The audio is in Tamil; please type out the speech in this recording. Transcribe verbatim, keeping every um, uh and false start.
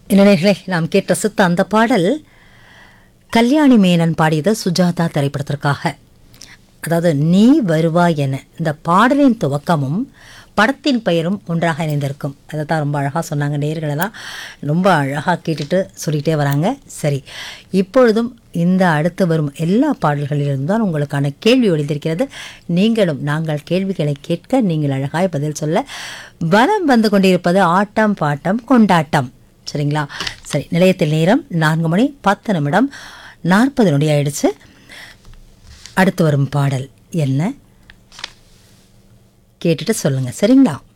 இளைஞர்களே, நாம் கேட்ட ரசித்த அந்த பாடல் கல்யாணி மேனன் பாடியது சுஜாதா திரைப்படத்திற்காக. அதாவது நீ வருவாய் என இந்த பாடலின் துவக்கமும் படத்தின் பெயரும் ஒன்றாக இணைந்திருக்கும். அதை தான் ரொம்ப அழகாக சொன்னாங்க. நேயர்களெல்லாம் ரொம்ப அழகாக கேட்டுட்டு சொல்லிகிட்டே வராங்க. சரி, இப்பொழுதும் இந்த அடுத்து வரும் எல்லா பாடல்களிலிருந்து தான் உங்களுக்கான கேள்வி ஒளிந்திருக்கிறது. நீங்களும் நாங்கள் கேள்விகளை கேட்க நீங்கள் அழகாய் பதில் சொல்ல வலம் வந்து கொண்டிருப்பது ஆட்டம் பாட்டம் கொண்டாட்டம். சரிங்களா? சரி, நிலையத்தில் நேரம் நான்கு மணி பத்து நிமிடம் நாற்பது நொடி ஆயிடுச்சு. அடுத்து வரும் பாடல் என்ன கேட்டுட்டு சொல்லுங்க. சரிங்களா?